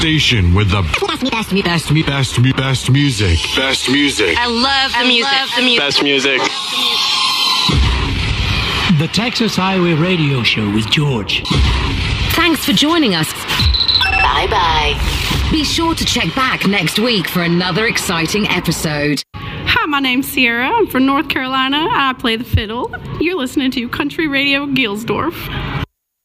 Station with the best music. Best music. I love the music. Best music. The Texas Highway Radio Show with George. Thanks for joining us. Bye-bye. Be sure to check back next week for another exciting episode. Hi, my name's Sierra. I'm from North Carolina. I play the fiddle. You're listening to Country Radio Gilsdorf.